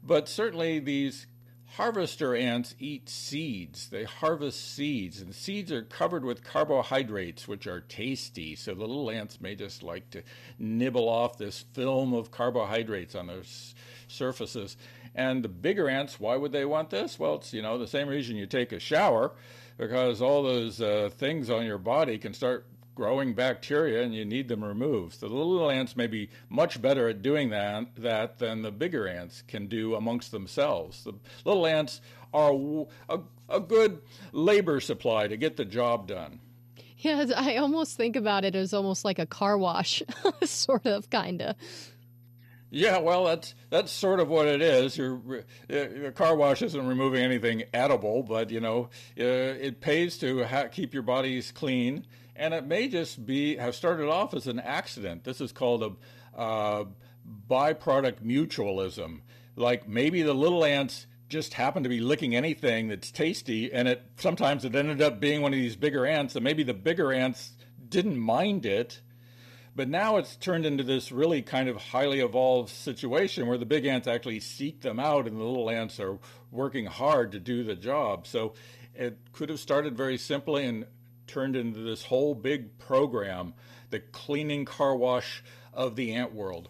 But certainly these harvester ants eat seeds. They harvest seeds, and seeds are covered with carbohydrates, which are tasty. So the little ants may just like to nibble off this film of carbohydrates on their surfaces. And the bigger ants, why would they want this? Well, it's, the same reason you take a shower, because all those things on your body can start growing bacteria and you need them removed. So the little ants may be much better at doing that than the bigger ants can do amongst themselves. The little ants are a good labor supply to get the job done. Yeah, I almost think about it as almost like a car wash, sort of, kind of. Yeah, well, that's sort of what it is. Your car wash isn't removing anything edible, but, it pays to keep your bodies clean. And it may just have started off as an accident. This is called a byproduct mutualism. Like maybe the little ants just happen to be licking anything that's tasty, and sometimes it ended up being one of these bigger ants, and maybe the bigger ants didn't mind it. But now it's turned into this really kind of highly evolved situation where the big ants actually seek them out and the little ants are working hard to do the job. So it could have started very simply and turned into this whole big program, the cleaning car wash of the ant world.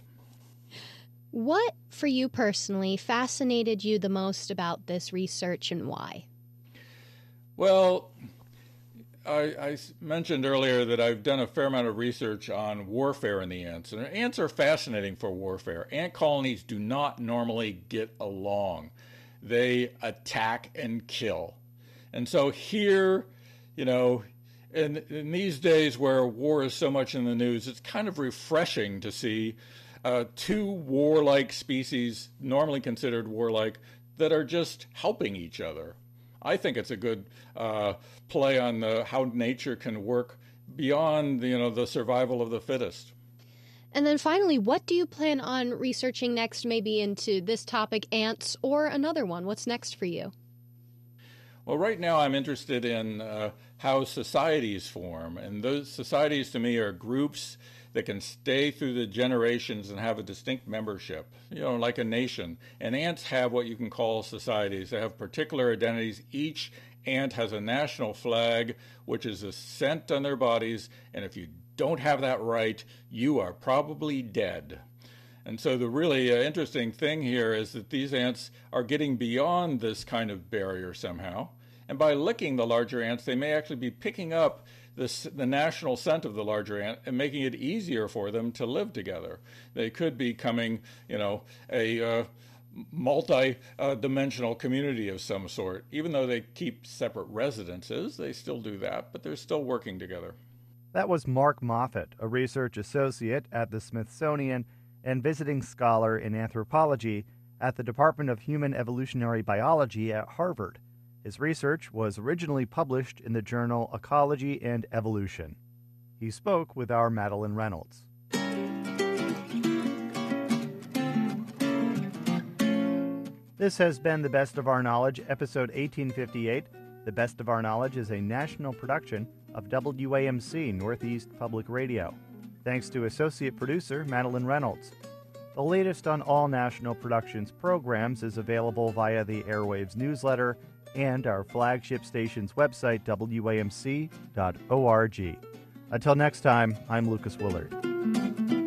What, for you personally, fascinated you the most about this research and why? Well, I mentioned earlier that I've done a fair amount of research on warfare in the ants, and ants are fascinating for warfare. Ant colonies do not normally get along. They attack and kill. And so here, in these days where war is so much in the news, it's kind of refreshing to see two warlike species, normally considered warlike, that are just helping each other. I think it's a good play on how nature can work beyond the survival of the fittest. And then finally, what do you plan on researching next, maybe into this topic, ants, or another one? What's next for you? Well, right now I'm interested in how societies form. And those societies to me are groups that can stay through the generations and have a distinct membership, like a nation. And ants have what you can call societies. They have particular identities. Each ant has a national flag, which is a scent on their bodies. And if you don't have that right, you are probably dead. And so the really interesting thing here is that these ants are getting beyond this kind of barrier somehow. And by licking the larger ants, they may actually be picking up the national scent of the larger ant and making it easier for them to live together. They could be becoming, a multi-dimensional community of some sort. Even though they keep separate residences, they still do that, but they're still working together. That was Mark Moffett, a research associate at the Smithsonian and visiting scholar in anthropology at the Department of Human Evolutionary Biology at Harvard. His research was originally published in the journal Ecology and Evolution. He spoke with our Madeline Reynolds. This has been The Best of Our Knowledge, episode 1858. The Best of Our Knowledge is a national production of WAMC Northeast Public Radio. Thanks to associate producer Madeline Reynolds. The latest on all National Productions programs is available via the Airwaves newsletter and our flagship station's website, WAMC.org. Until next time, I'm Lucas Willard.